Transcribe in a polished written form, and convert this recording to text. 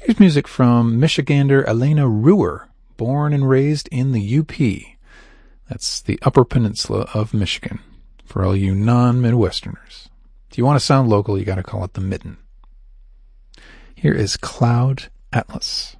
Here's music from Michigander Elena Ruhr, born and raised in the UP. That's the Upper Peninsula of Michigan, for all you non-Midwesterners. If you want to sound local, you got to call it the Mitten. Here is Cloud Atlas.